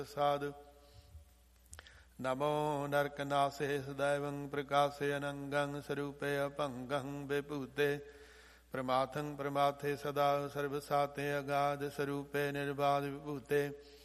ਸਾਧ। ਨਮੋ ਨਰਕਨਾਸੇ ਸਦੈਵੰ ਪ੍ਰਕਾਸੇ ਅਨੰਗੰ ਸਰੂਪੇ ਅਭੰਗੰ ਵਿਭੂਤੇ ਪ੍ਰਮਾਥੰ ਪ੍ਰਮਾਥੇ ਸਦਾ ਸਰਬ ਸਾਤੇ ਅਗਾਧ ਸਰੂਪੇ ਨਿਰਬਾਧ ਵਿਭੂਤੇ